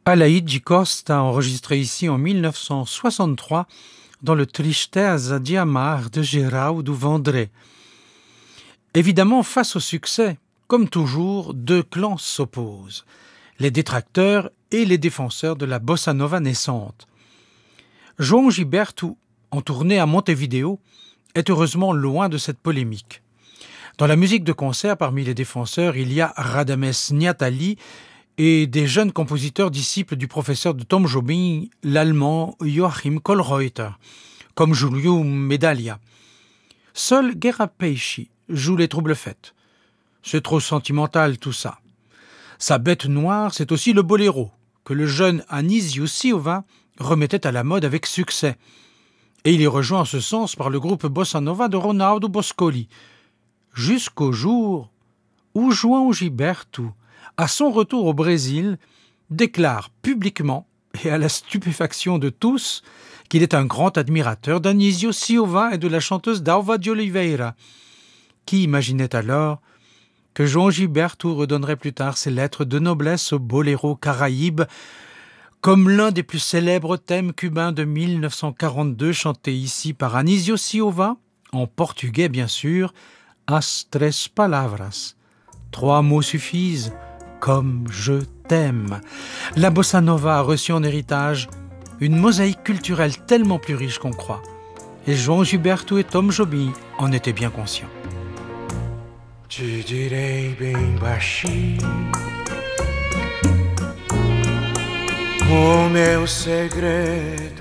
Alaïdji Costa, enregistré ici en 1963 dans le Tristeza de Amar de Geraldo Vandré. Évidemment, face au succès, comme toujours, deux clans s'opposent, les détracteurs et les défenseurs de la bossa nova naissante. João Gilberto, en tournée à Montevideo, est heureusement loin de cette polémique. Dans la musique de concert, parmi les défenseurs, il y a Radames Niatali et des jeunes compositeurs disciples du professeur de Tom Jobim, l'allemand Joachim Kollreuter, comme Julio Medaglia. Seul Guerra Peixe joue les troubles fêtes. C'est trop sentimental tout ça. Sa bête noire, c'est aussi le boléro, que le jeune Anísio Silva remettait à la mode avec succès. Et il est rejoint en ce sens par le groupe Bossa Nova de Ronaldo Boscoli, jusqu'au jour où João Gilberto, à son retour au Brésil, déclare publiquement, et à la stupéfaction de tous, qu'il est un grand admirateur d'Anísio Silva et de la chanteuse Dalva de Oliveira. Qui imaginait alors que João Gilberto redonnerait plus tard ses lettres de noblesse au boléro caraïbe, comme l'un des plus célèbres thèmes cubains de 1942, chanté ici par Anísio Silva, en portugais bien sûr, As tres palavras. 3 mots suffisent, comme je t'aime. La bossa nova a reçu en héritage une mosaïque culturelle tellement plus riche qu'on croit. Et João Gilberto et Tom Jobim en étaient bien conscients. Te direi bem baixinho o meu segredo,